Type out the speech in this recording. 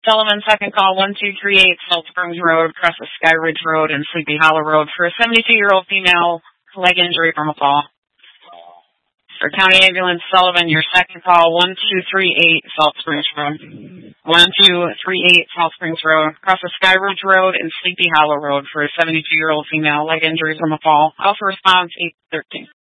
Sullivan, second call, 1238 Salt Springs Road, across the Sky Ridge Road and Sleepy Hollow Road for a 72-year-old female leg injury from a fall. For County Ambulance Sullivan, your second call, 1238 Salt Springs Road. 1238 Salt Springs Road, across the Sky Ridge Road and Sleepy Hollow Road for a 72-year-old female leg injury from a fall. Call for response 813.